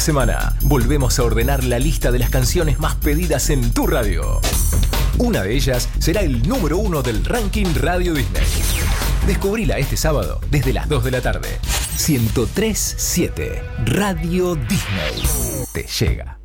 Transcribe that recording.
semana volvemos a ordenar la lista de las canciones más pedidas en tu radio. Una de ellas será el número 1 del ranking Radio Disney. Descubrila este sábado desde las 2 de la tarde. 103.7 Radio Disney te llega.